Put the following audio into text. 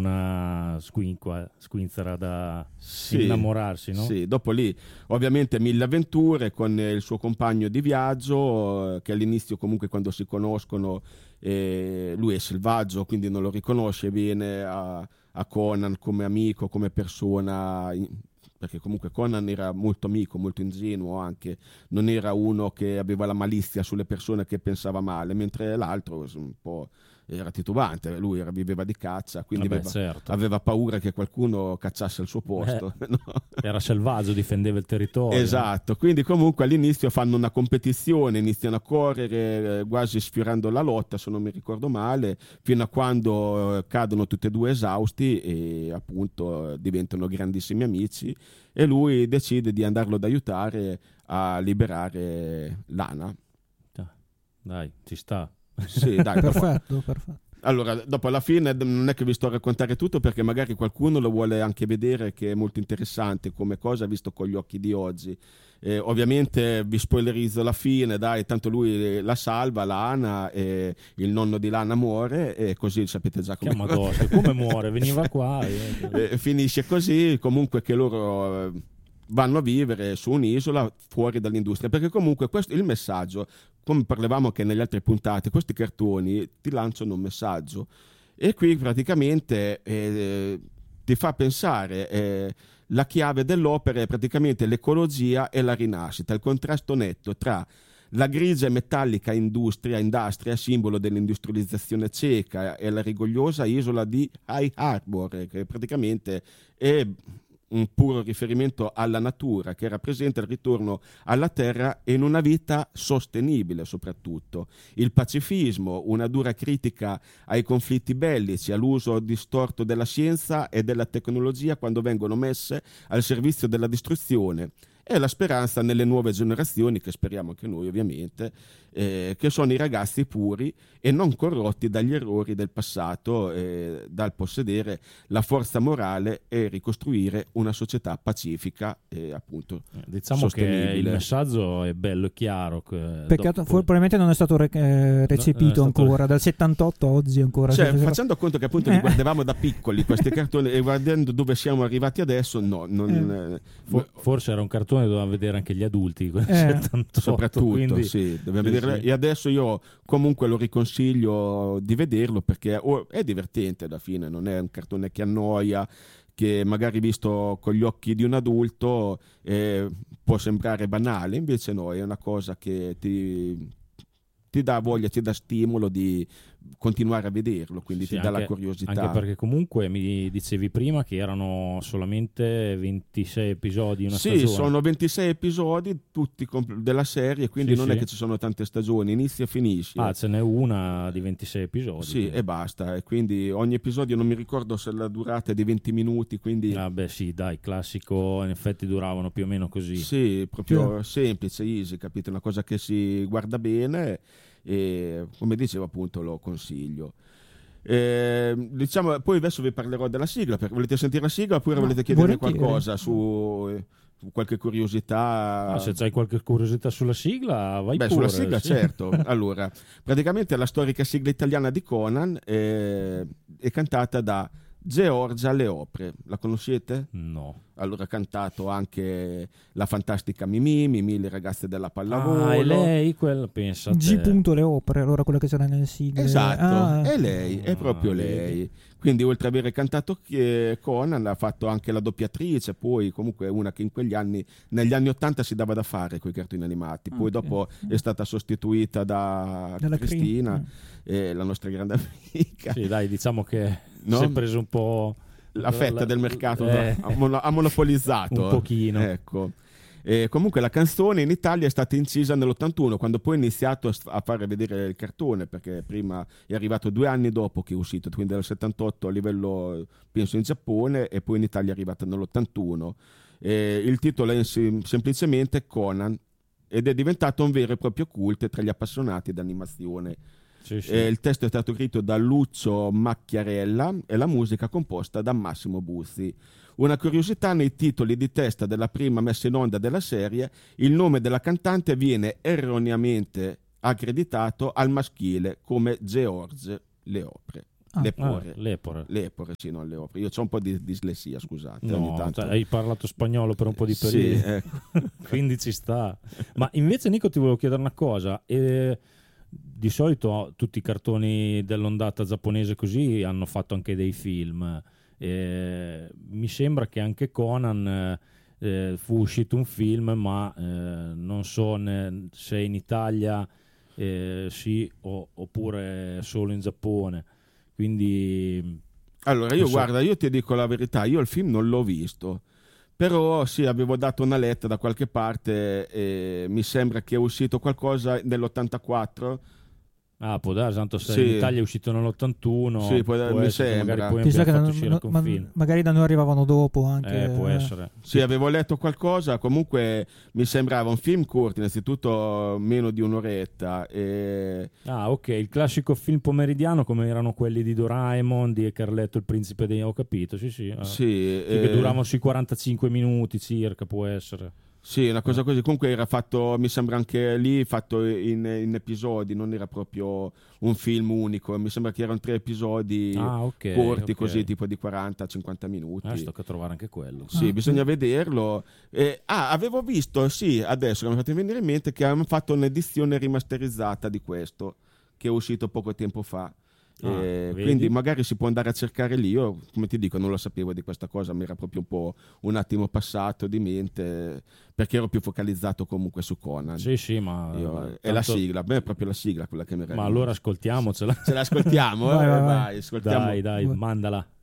una squinzera da innamorarsi, no? Sì, dopo lì ovviamente mille avventure con il suo compagno di viaggio, che all'inizio comunque quando si conoscono lui è selvaggio, quindi non lo riconosce, viene a Conan come amico, come persona, perché comunque Conan era molto amico, molto ingenuo anche, non era uno che aveva la malizia sulle persone, che pensava male, mentre l'altro un po' era titubante, lui viveva di caccia, quindi aveva paura che qualcuno cacciasse al suo posto. No? Era selvaggio, difendeva il territorio. Esatto, quindi comunque all'inizio fanno una competizione, iniziano a correre quasi sfiorando la lotta, se non mi ricordo male, fino a quando cadono tutti e due esausti e appunto diventano grandissimi amici, e lui decide di andarlo ad aiutare a liberare Lana. Dai, ci sta. Sì, dai, perfetto. Allora, dopo alla fine non è che vi sto a raccontare tutto, perché magari qualcuno lo vuole anche vedere, che è molto interessante come cosa visto con gli occhi di oggi. Ovviamente vi spoilerizzo la fine, dai, tanto lui la salva, Lana, e il nonno di Lana muore, e così sapete già come muore, veniva qua. Finisce così, comunque che loro vanno a vivere su un'isola fuori dall'industria, perché comunque questo il messaggio, come parlavamo anche negli altri puntate, questi cartoni ti lanciano un messaggio, e qui praticamente ti fa pensare, la chiave dell'opera è praticamente l'ecologia e la rinascita, il contrasto netto tra la grigia e metallica industria, simbolo dell'industrializzazione ceca, e la rigogliosa isola di High Harbor, che praticamente è un puro riferimento alla natura, che rappresenta il ritorno alla terra e in una vita sostenibile soprattutto. Il pacifismo, una dura critica ai conflitti bellici, all'uso distorto della scienza e della tecnologia quando vengono messe al servizio della distruzione, e la speranza nelle nuove generazioni, che speriamo anche noi ovviamente, che sono i ragazzi puri e non corrotti dagli errori del passato, dal possedere la forza morale e ricostruire una società pacifica e appunto diciamo sostenibile. Che il messaggio è bello e chiaro. Peccato, probabilmente non è stato recepito ancora, dal 78 a oggi ancora. Facendo conto che appunto li guardavamo da piccoli questi cartoni, e guardando dove siamo arrivati adesso, forse era un cartone che dovevano vedere anche gli adulti, 78, soprattutto, quindi sì, dobbiamo vedere. E adesso io comunque lo riconsiglio di vederlo, perché è divertente alla fine, non è un cartone che annoia, che magari visto con gli occhi di un adulto può sembrare banale, invece no, è una cosa che ti dà voglia, ti dà stimolo di continuare a vederlo, quindi ti dà la curiosità. Anche perché comunque mi dicevi prima che erano solamente 26 episodi una stagione. Sì, sono 26 episodi tutti della serie, quindi non è che ci sono tante stagioni, inizia e finisce. Ce n'è una di 26 episodi. Sì, e basta, e quindi ogni episodio non mi ricordo se la durata è di 20 minuti, quindi sì, dai, classico, in effetti duravano più o meno così. Sì, proprio semplice, easy, capito? Una cosa che si guarda bene, e come dicevo appunto lo consiglio. Diciamo, poi adesso vi parlerò della sigla, perché volete sentire la sigla oppure volete chiedermi qualcosa su qualche curiosità? Se c'hai qualche curiosità sulla sigla, vai pure. Sulla sigla, sì. Certo. Allora, praticamente la storica sigla italiana di Conan è cantata da Georgia Leopre. La conoscete? No. Allora ha cantato anche la fantastica Mimì, le ragazze della pallavolo. È lei quella, pensa te. G. Leopre, allora quella che c'era nelle sigle. Esatto, è lei, è proprio lei. Quindi oltre ad avere cantato Conan, ha fatto anche la doppiatrice, poi comunque è una che in quegli anni, negli anni 80 si dava da fare con i cartoni animati, poi dopo è stata sostituita dalla Cristina, la nostra grande amica. Sì, dai, diciamo che si è preso un po' la fetta del mercato, ha monopolizzato un pochino, ecco. Comunque la canzone in Italia è stata incisa nell'81, quando poi è iniziato a fare vedere il cartone, perché prima è arrivato 2 anni dopo che è uscito, quindi dal 78 a livello penso in Giappone, e poi in Italia è arrivata nell'81. Il titolo è semplicemente Conan, ed è diventato un vero e proprio cult tra gli appassionati d'animazione. Sì. Il testo è stato scritto da Lucio Macchiarella e la musica composta da Massimo Buzzi. Una curiosità: nei titoli di testa della prima messa in onda della serie, il nome della cantante viene erroneamente accreditato al maschile come George Leopre. Lepore, sì, non le opere. Io c'ho un po' di dislessia, scusate. No, ogni tanto. hai parlato spagnolo per un po' di periodo, Sì, ecco. quindi ci sta. Ma invece, Nico, ti volevo chiedere una cosa. Di solito tutti i cartoni dell'ondata giapponese così hanno fatto anche dei film. Mi sembra che anche Conan fu uscito un film, ma non so se in Italia sì oppure solo in Giappone. Quindi Allora, guarda, io ti dico la verità, io il film non l'ho visto, però sì, avevo dato una letta da qualche parte e mi sembra che è uscito qualcosa nell'84. può darsi, tanto se Sì. in Italia è uscito nell'81, Sì, mi essere che sembra. magari poi Chissà abbiamo che fatto uscire anche un film. magari da noi arrivavano dopo anche. Può essere. Sì, avevo letto qualcosa, comunque mi sembrava un film corto, innanzitutto meno di un'oretta. Ok, il classico film pomeridiano come erano quelli di Doraemon, di Carletto il principe dei... Ho capito, sì. Sì, che duravano sui 45 minuti circa, può essere. Sì, una cosa così. Comunque era fatto, mi sembra anche lì, fatto in episodi, non era proprio un film unico. Mi sembra che erano 3 episodi corti, così, tipo di 40-50 minuti. Sto a trovare anche quello. Sì, bisogna vederlo. Avevo visto, sì, adesso mi è fatto venire in mente che hanno fatto un'edizione rimasterizzata di questo, che è uscito poco tempo fa. Quindi magari si può andare a cercare lì. Io, come ti dico, non lo sapevo di questa cosa, mi era proprio un po' un attimo passato di mente, perché ero più focalizzato comunque su Conan. Sì, ma è la sigla, è proprio la sigla quella che mi era. Ma allora ascoltiamocela. Ce l'ascoltiamo? Vai. Ascoltiamo. Dai, mandala.